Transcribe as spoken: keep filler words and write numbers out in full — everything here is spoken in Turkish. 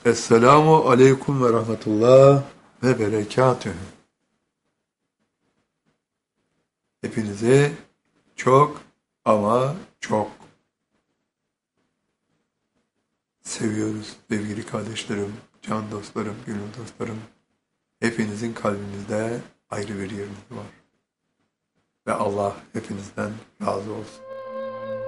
Esselamu aleyküm ve rahmetullah ve berekatühü. Hepinizi çok ama çok seviyoruz sevgili kardeşlerim, can dostlarım, gönül dostlarım. Hepinizin kalbinizde ayrı bir yeriniz var. Ve Allah hepinizden razı olsun.